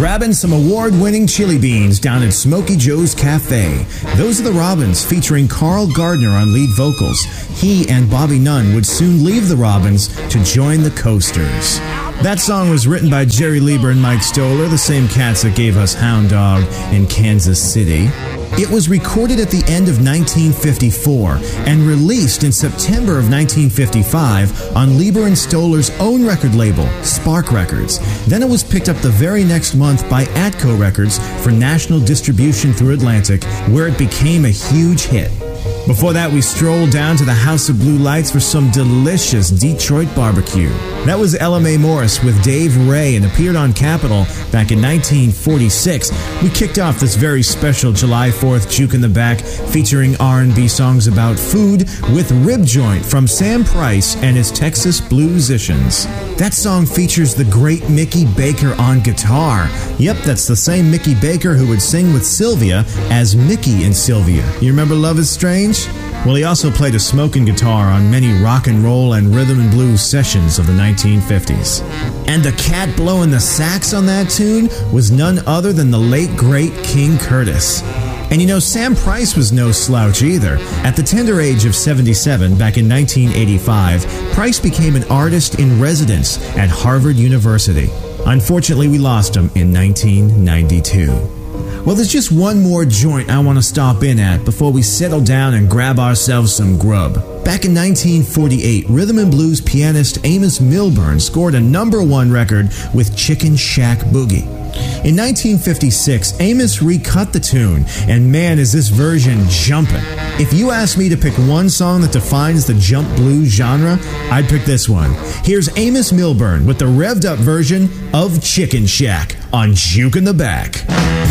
grabbing some award-winning chili beans down at Smokey Joe's Cafe. Those Are the Robins, featuring Carl Gardner on lead vocals. He and Bobby Nunn would soon leave the Robins to join the Coasters. That song was written by Jerry Lieber and Mike Stoller, the same cats that gave us Hound Dog in Kansas City. It was recorded at the end of 1954 and released in September of 1955 on Lieber and Stoller's own record label, Spark Records. Then it was picked up the very next month by Atco Records for national distribution through Atlantic, where it became a huge hit. Before that, we strolled down to the House of Blue Lights for some delicious Detroit barbecue. That was Ella Mae Morris with Dave Ray and appeared on Capitol back in 1946. We kicked off this very special July 4th Juke in the Back featuring R&B songs about food with Rib Joint from Sam Price and his Texas Bluesicians. That song features the great Mickey Baker on guitar. Yep, that's the same Mickey Baker who would sing with Sylvia as Mickey in Sylvia. You remember Love is Strange? Well, he also played a smoking guitar on many rock and roll and rhythm and blues sessions of the 1950s. And the cat blowing the sax on that tune was none other than the late, great King Curtis. And you know, Sam Price was no slouch either. At the tender age of 77, back in 1985, Price became an artist in residence at Harvard University. Unfortunately, we lost him in 1992. Well, there's just one more joint I want to stop in at before we settle down and grab ourselves some grub. Back in 1948, rhythm and blues pianist Amos Milburn scored a #1 record with Chicken Shack Boogie. In 1956, Amos recut the tune, and man, is this version jumpin'. If you ask me to pick one song that defines the jump blues genre, I'd pick this one. Here's Amos Milburn with the revved up version of Chicken Shack on Juke in the Back.